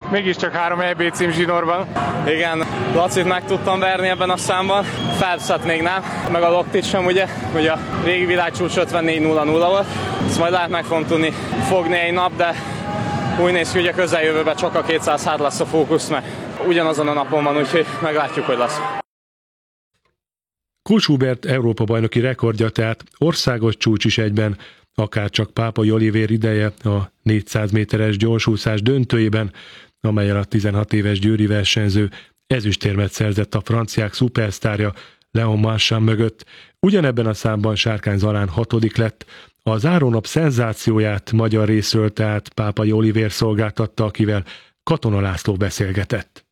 mégiscsak 3 EB cím zsinórban. Igen, Lacit meg tudtam verni ebben a számban, Phelpset még nem, meg a Loktit sem ugye a régi világcsúcs 54.00 volt. Ezt majd lehet meg fogom tudni fogni egy nap, de úgy néz ki, hogy a közeljövőben csak a 200 hát lesz a fókusz, mert ugyanazon a napon van, úgyhogy meglátjuk, hogy lesz. Kós-Hubert Európa-bajnoki rekordja, tehát országos csúcs is egyben, akárcsak Pápai Olivér ideje a 400 méteres gyorsúszás döntőjében, amellyel a 16 éves győri versenyző ezüstérmet szerzett a franciák szupersztárja Léon Marchand mögött. Ugyanebben a számban Sárkány Zalán 6. lett. A zárónap szenzációját magyar részről tehát Pápai Olivér szolgáltatta, akivel Katona László beszélgetett.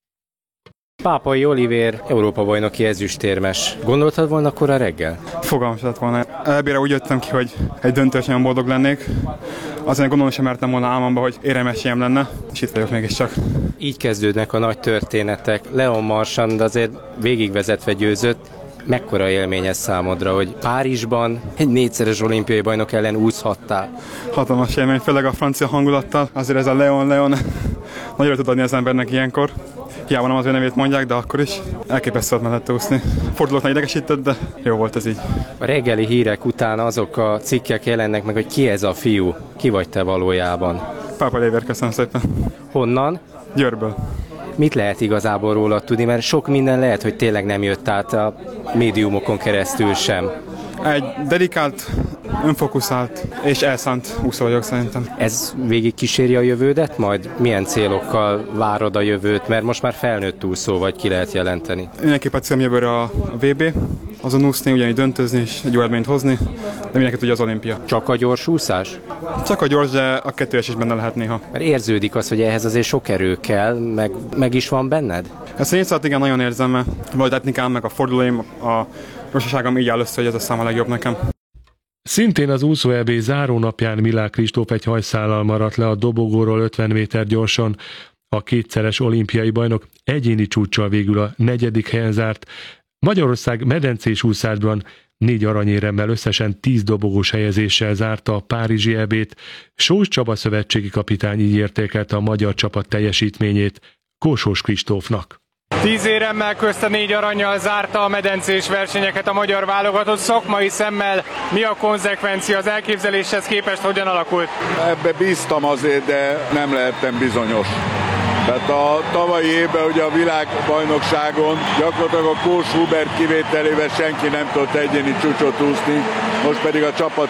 Pápai Olivér Európa-bajnoki ezüstérmes. Gondoltad volna kora reggel? Fogalmam sem lett volna. Elbére úgy jöttem ki, hogy egy döntős nagyon boldog lennék. Azért gondolom sem mertem volna álmomba, hogy éremesélyem lenne, és itt vagyok mégiscsak. Így kezdődnek a nagy történetek. Léon Marchand azért végigvezetve győzött. Mekkora élmény ez számodra, hogy Párizsban egy 4-szeres olimpiai bajnok ellen úszhattál? Hatalmas élmény, főleg a francia hangulattal. Azért ez a Léon nagyra tud adni az embernek ilyenkor. Hiába nem az ő nevét mondják, de akkor is elképesztő volt mellett úszni. Fordulóknál idegesített, de jó volt ez így. A reggeli hírek után azok a cikkek jelennek meg, hogy ki ez a fiú, ki vagy te valójában? Pápai Olivér, köszönöm szépen. Honnan? Győrből. Mit lehet igazából róla tudni, mert sok minden lehet, hogy tényleg nem jött át a médiumokon keresztül sem. Egy dedikált, önfokuszált és elszánt úszó vagyok szerintem. Ez végig kíséri a jövődet majd? Milyen célokkal várod a jövőt? Mert most már felnőtt úszó vagy, ki lehet jelenteni. Mindenképpen célom jövőre a VB, azon úszni, ugyanígy döntözni és egy jó eredményt hozni, de mindenki tudja az olimpia. Csak a gyors úszás? Csak a gyors, de a kettős is benne lehet néha. Mert érződik az, hogy ehhez azért sok erő kell, meg is van benned? Ezt a 400 igen nagyon érzem, mert vagy technikám, meg a fordulóim, a gyorsaságom így áll össze, hogy ez a szám a legjobb nekem. Szintén az úszó EB zárónapján Milák Kristóf egy hajszállal maradt le a dobogóról 50 méter gyorsan. A 2-szeres olimpiai bajnok egyéni csúccsal végül a 4. helyen zárt. Magyarország medencés úszásban 4 aranyéremmel összesen 10 dobogós helyezéssel zárta a párizsi EB-t. Sós Csaba szövetségi kapitány így értékelte a magyar csapat teljesítményét Kósós Kristófnak. 10 éremmel közte 4 arannyal zárta a medencés versenyeket a magyar válogatott. Szakmai szemmel mi a konzekvencia, az elképzeléshez képest hogyan alakult? Ebbe bíztam azért, de nem lehettem bizonyos. Tehát a tavalyi évben ugye a világbajnokságon gyakorlatilag a Kós-Hubert kivételével senki nem tudott egyéni csúcsot úszni, most pedig a csapat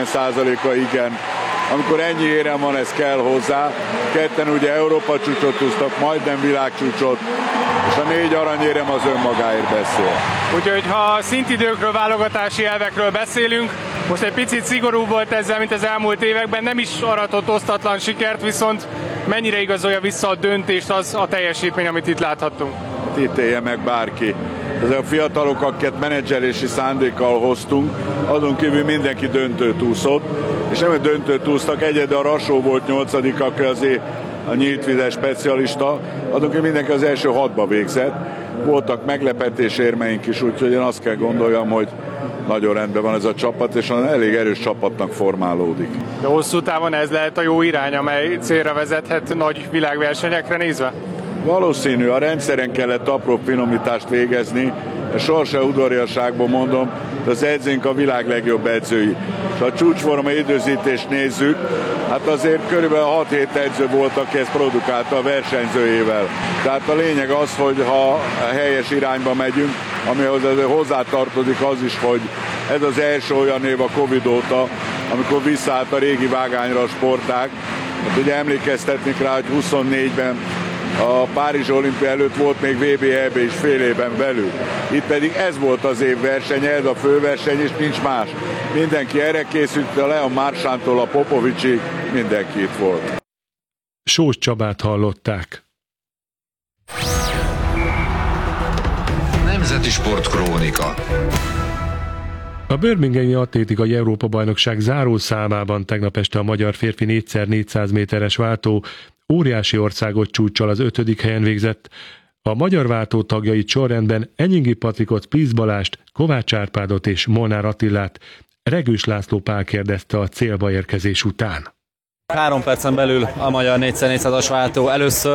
90%-a igen. Amikor ennyi érem van, ez kell hozzá. Ketten ugye Európa csúcsot úsztak, majdnem világcsúcsot, és a 4 aranyérem az önmagáért beszél. Úgyhogy ha szintidőkről, válogatási elvekről beszélünk, most egy picit szigorúbb volt ezzel, mint az elmúlt években, nem is aratott osztatlan sikert, viszont mennyire igazolja vissza a döntést az a teljesítmény, amit itt láthattunk? Itt élje meg bárki. Ezek a fiatalok, akiket menedzselési szándékkal hoztunk, azon kívül mindenki döntőt úszott, és nem döntőt úsztak, egyedül a Rasó volt 8., aki azért a nyíltvizes specialista, azon kívül mindenki az első 6-ba végzett. Voltak meglepetés érmeink is, úgyhogy én azt kell gondoljam, hogy nagyon rendben van ez a csapat, és elég erős csapatnak formálódik. De hosszú távon ez lehet a jó irány, amely célra vezethet nagy világversenyekre nézve? Valószínű, a rendszeren kellett apró finomítást végezni, sorsa udvariasságból mondom, de az edzőink a világ legjobb edzői. És ha a csúcsforma időzítést nézzük, hát azért körülbelül 6-7 edző volt, aki ezt produkálta a versenyzőjével. Tehát a lényeg az, hogy ha a helyes irányba megyünk, amihoz azért hozzátartozik az is, hogy ez az első olyan év a Covid óta, amikor visszaállt a régi vágányra a sportág. Hát ugye emlékeztetnék rá, hogy 24-ben a Párizsi olimpia előtt volt még VB-EB is fél éven belül. Itt pedig ez volt az év versenye, ez a főverseny, és nincs más. Mindenki erre készült, a Léon Marchandtól a Popovicsig, mindenki itt volt. Sós Csabát hallották. Nemzeti Sport Krónika. A Birminghami atlétikai Európa-bajnokság zárószámában tegnap este a magyar férfi 4x400 méteres váltó óriási országos csúccsal az 5. helyen végzett. A magyar váltó tagjait sorrendben Enyingi Patrikot, Plisz Balást, Kovács Árpádot és Molnár Attilát Regős László Pál kérdezte a célba érkezés után. 3 percen belül a magyar 4x400-as váltó először